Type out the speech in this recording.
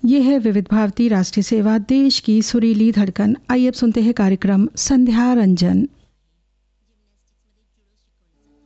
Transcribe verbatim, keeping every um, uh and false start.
ये है विविध भारती राष्ट्रीय सेवा, देश की सुरीली धड़कन। आइए अब सुनते हैं कार्यक्रम संध्या रंजन।